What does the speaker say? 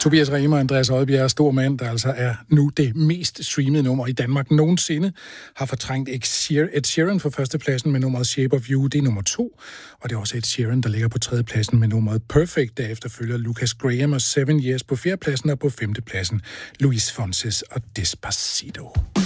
Tobias Rehmer og Andreas Odbjerg, stor mand, der altså er nu det mest streamede nummer i Danmark nogensinde, har fortrængt Ed Sheeran for førstepladsen med nummeret Shape of You, det er nummer 2, og det er også Ed Sheeran, der ligger på tredjepladsen med nummeret Perfect. Derefter følger Lucas Graham og 7 Years på fjerdepladsen, og på femtepladsen Luis Fonsi og Despacito.